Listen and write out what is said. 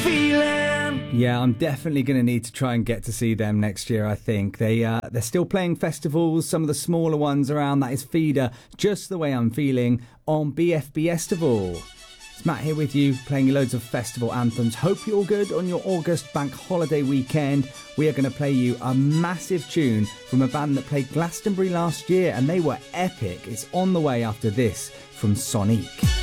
Yeah, I'm definitely going to need to try and get to see them next year, I think. They're still playing festivals, some of the smaller ones around. That is Feeder, Just the Way I'm Feeling, on BFB Festival. It's Matt here with you, playing you loads of festival anthems. Hope you're all good on your August bank holiday weekend. We are going to play you a massive tune from a band that played Glastonbury last year, and they were epic. It's on the way after this from Sonique.